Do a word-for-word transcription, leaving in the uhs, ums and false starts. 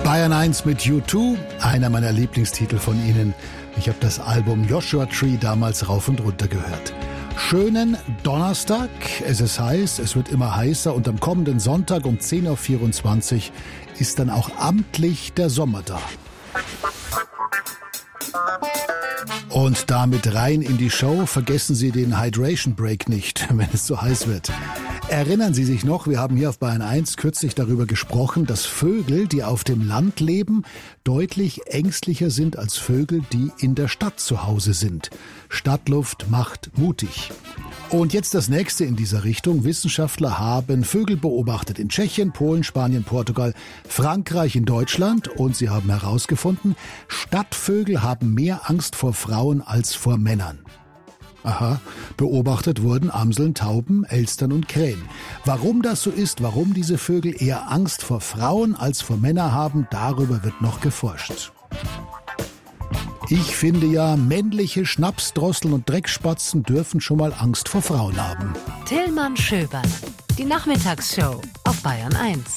Bayern eins mit U zwei, einer meiner Lieblingstitel von ihnen. Ich habe das Album Joshua Tree damals rauf und runter gehört. Schönen Donnerstag, es ist heiß, es wird immer heißer und am kommenden Sonntag um zehn Uhr vierundzwanzig ist dann auch amtlich der Sommer da. Und damit rein in die Show, vergessen Sie den Hydration Break nicht, wenn es so heiß wird. Erinnern Sie sich noch, wir haben hier auf Bayern eins kürzlich darüber gesprochen, dass Vögel, die auf dem Land leben, deutlich ängstlicher sind als Vögel, die in der Stadt zu Hause sind. Stadtluft macht mutig. Und jetzt das nächste in dieser Richtung. Wissenschaftler haben Vögel beobachtet in Tschechien, Polen, Spanien, Portugal, Frankreich, in Deutschland. Und sie haben herausgefunden, Stadtvögel haben mehr Angst vor Frauen als vor Männern. Aha, beobachtet wurden Amseln, Tauben, Elstern und Krähen. Warum das so ist, warum diese Vögel eher Angst vor Frauen als vor Männern haben, darüber wird noch geforscht. Ich finde ja, männliche Schnapsdrosseln und Dreckspatzen dürfen schon mal Angst vor Frauen haben. Tillmann Schöbern, die Nachmittagsshow auf Bayern eins.